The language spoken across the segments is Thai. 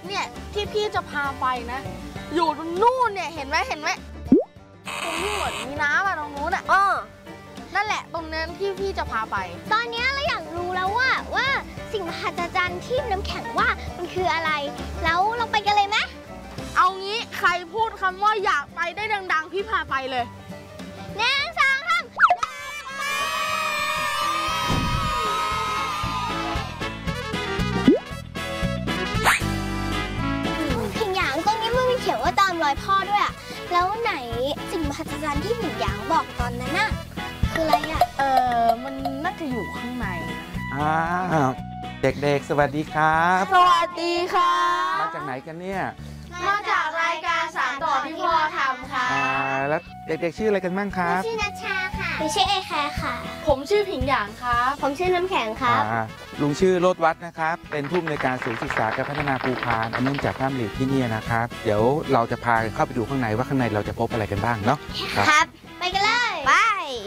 เนี่ยที่พี่จะพาไปนะอยู่ตรงนู่นเนี่ยเห็นไหมตรงที่เหมือนมีน้ำอะตรงนู้นอะนั่นแหละตรงนั้นที่พี่จะพาไปตอนนี้เราอยากรู้แล้วว่าสิ่งมหัศจรรย์ที่น้ำแข็งว่ามันคืออะไรแล้วเราไปกันเลยไหมเอางี้ใครพูดคำว่าอยากไปได้ดังๆพี่พาไปเลย 1 2 3ผิงหยางตรงนี้มันมีเขียนว่าตามรอยพ่อด้วยอะแล้วไหนสิ่งมหัศจรรย์ที่ผิงหยางบอกตอนนั้นน่ะคืออะไรอะมันน่าจะอยู่ข้างในเด็กๆสวัสดีครับสวัสดีค่ะมาจากไหนกันเนี่ยมาจากรายการสานต่อที่พ่อทำค่ะแล้วเด็กๆชื่ออะไรกันบ้างครับชื่อนัชชาค่ะชื่อเอแคร์ค่ะผมชื่อผิงหยางครับผมชื่อน้ำแข็งครับลุงชื่อโรจน์วัฒน์นะครับเป็นผู้อำนวยการศูนย์ศึกษาการพัฒนาภูพานเนื่องจากท่านหลีดที่นี่นะครับเดี๋ยวเราจะพาเข้าไปดูข้างในว่าข้างในเราจะพบอะไรกันบ้างเนาะครับไปกันเลยไป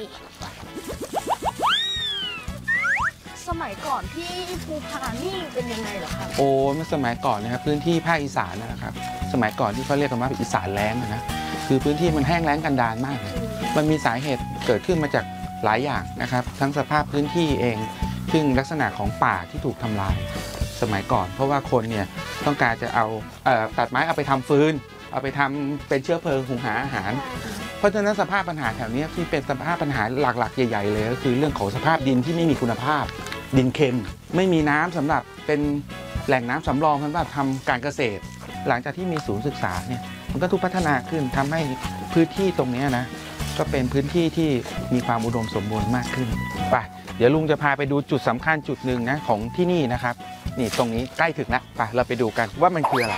สมัยก่อนที่ภูพานนี่เป็นยังไงเหรอครับเมื่อสมัยก่อนนะครับพื้นที่ภาคอีสานนะครับสมัยก่อนที่เขาเรียกกันว่าอีสานแล้งนะคือพื้นที่มันแห้งแล้งกันดารมากเลยมันมีสาเหตุเกิดขึ้นมาจากหลายอย่างนะครับทั้งสภาพพื้นที่เองซึ่งลักษณะของป่าที่ถูกทำลายสมัยก่อนเพราะว่าคนเนี่ยต้องการจะเอาตัดไม้เอาไปทำฟืนเอาไปทำเป็นเชื้อเพลิงหุงหาอาหารเพราะฉะนั้นสภาพปัญหาแถวนี้ที่เป็นสภาพปัญหาหลักๆใหญ่ๆเลยก็คือเรื่องของสภาพดินที่ไม่มีคุณภาพดินเค็มไม่มีน้ำสำหรับเป็นแหล่งน้ำสำรองสำหรับทำการเกษตรหลังจากที่มีศูนย์ศึกษาเนี่ยมันก็ถูกพัฒนาขึ้นทำให้พื้นที่ตรงนี้นะก็เป็นพื้นที่ที่มีความอุดมสมบูรณ์มากขึ้นไปเดี๋ยวลุงจะพาไปดูจุดสำคัญจุดหนึ่งนะของที่นี่นะครับนี่ตรงนี้ใกล้ถึงแล้วไปเราไปดูกันว่ามันคืออะไร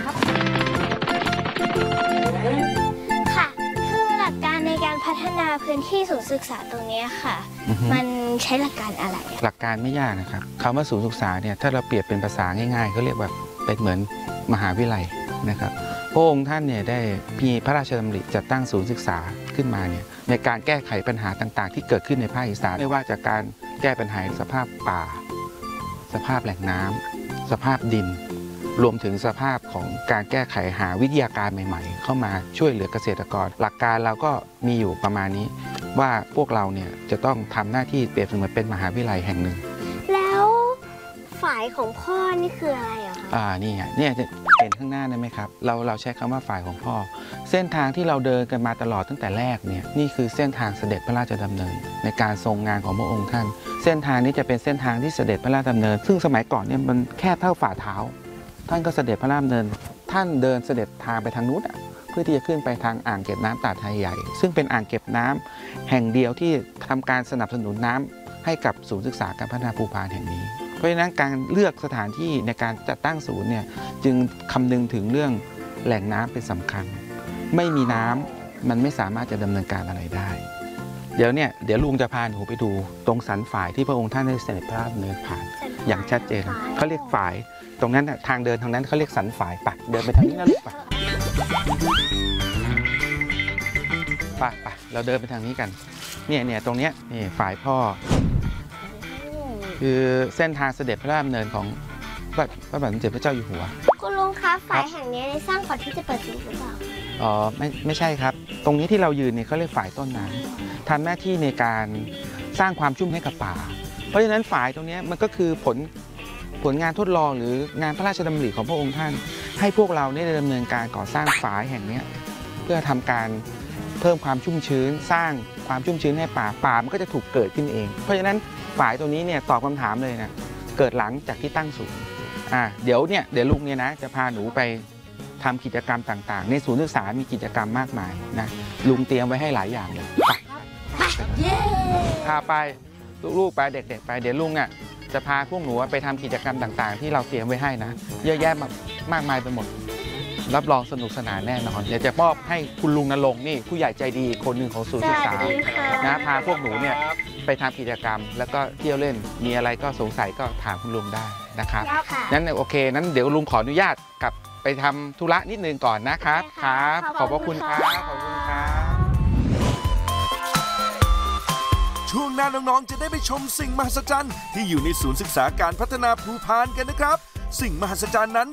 ค่ะคือหลักการในการพัฒนาพื้นที่ศูนย์ศึกษาตรงนี้ค่ะมันใช้หลักการอะไรหลักการไม่ยากนะครับคำว่าศูนย์ศึกษาเนี่ยถ้าเราเปรียบเป็นภาษาง่ายๆเขาเรียกว่าเป็นเหมือนมหาวิทยาลัยนะครับพระองค์ท่านเนี่ยได้มีพระราชดำริจัดตั้งศูนย์ศึกษาขึ้นมาเนี่ยในการแก้ไขปัญหาต่างๆที่เกิดขึ้นในภาคอีสานไม่ว่าจากการแก้ปัญหาสภาพป่าสภาพแหล่งน้ำสภาพดินรวมถึงสภาพของการแก้ไขหาวิทยาการใหม่ๆเข้ามาช่วยเหลือเกษตรกรหลักการเราก็มีอยู่ประมาณนี้ว่าพวกเราเนี่ยจะต้องทำหน้าที่เปรียบเสมือนเป็นมหาวิทยาลัยแห่งหนึ่งแล้วฝ่ายของพ่อนี่คืออะไรอ่ะคะนี่ไงเนี่ยจะเห็นข้างหน้าได้ไหมครับเราใช้คำว่าฝ่ายของพ่อเส้นทางที่เราเดินกันมาตลอดตั้งแต่แรกเนี่ยนี่คือเส้นทางเสด็จพระราชดำเนินในการทรงงานของพระองค์ท่านเส้นทางนี้จะเป็นเส้นทางที่เสด็จพระราชดำเนินซึ่งสมัยก่อนเนี่ยมันแค่เท่าฝ่าเท้าท่านก็เสด็จพระราชดำเนินท่านเดินเสด็จทางไปทางนู้นเพื่อที่จะขึ้นไปทางอ่างเก็บน้ำตาดไทยใหญ่ซึ่งเป็นอ่างเก็บน้ำแห่งเดียวที่ทำการสนับสนุนน้ำให้กับศูนย์ศึกษาการพัฒนาภูพานแห่งนี้เพราะฉะนั้นการเลือกสถานที่ในการจัดตั้งศูนย์เนี่ยจึงคำนึงถึงเรื่องแหล่งน้ำเป็นสำคัญไม่มีน้ำมันไม่สามารถจะดำเนินการอะไรได้เดี๋ยวลุงจะพาหนูไปดูตรงสันฝ่ายที่พระองค์ท่านได้เสด็จพระราชดำเนินผ่านอย่างชัดเจนเขาเรียกฝ่ายตรงนั้นทางเดินทางนั้นเขาเรียกสันฝ่ายไปเดินไปทางนี้นะลูกไปเราเดินไปทางนี้กันเนี่ยตรงเนี้ยนี่ฝ่ายพ่อคือเส้นทางเสด็จพระราชดำเนินของพระบาทสมเด็จพระเจ้าอยู่หัวคุณลุงคะฝ่ายแห่งนี้ได้สร้างก่อนที่จะเปิดศูนย์หรือเปล่าไม่ใช่ครับตรงนี้ที่เรายืนเนี่ยเขาเรียกฝ่ายต้นน้ำทำหน้าที่ในการสร้างความชุ่มให้กับป่าเพราะฉะนั้นฝ่ายตรงนี้มันก็คือผลงานทดลองหรืองานพระราชดำริของพระองค์ท่านให้พวกเราได้ดำเนินการก่อสร้างฝ่ายแห่งนี้เพื่อทำการเพิ่มความชุ่มชื้นสร้างความชุ่มชื้นให้ป่ามันก็จะถูกเกิดขึ้นเองเพราะฉะนั้นฝ่ายตัวนี้เนี่ยตอบคำถามเลยนะเกิดหลังจากที่ตั้งศูนย์เดี๋ยวลุงเนี่ยนะจะพาหนูไปทำกิจกรรมต่างๆในศูนย์ศึกษามีกิจกรรมมากมายนะลุงเตรียมไว้ให้หลายอย่างเลยพาไปลูกๆไปเด็กๆไปเดี๋ยวลุงจะพาพวกหนูไปทำกิจกรรมต่างๆที่เราเตรียมไว้ให้นะเยอะแยะมากมายไปหมดรับรองสนุกสนานแน่นอนเดี๋ยวจะมอบให้คุณลุงณรงค์นี่ผู้ใหญ่ใจดีคนหนึ่งของศูนย์ศึกษานะพาพวกหนูเนี่ยไปทำกิจกรรมแล้วก็เที่ยวเล่นมีอะไรก็สงสัยก็ถามคุณลุงได้นะครับนั้นโอเคนั้นเดี๋ยวลุงขออนุญาตกลับไปทำธุระนิดนึงก่อนนะครับครับขอบพระคุณครับขอบคุณครับช่วงหน้าน้องๆจะได้ไปชมสิ่งมหัศจรรย์ที่อยู่ในศูนย์ศึกษาการพัฒนาภูพานกันนะครับสิ่งมหัศจรรย์นั้น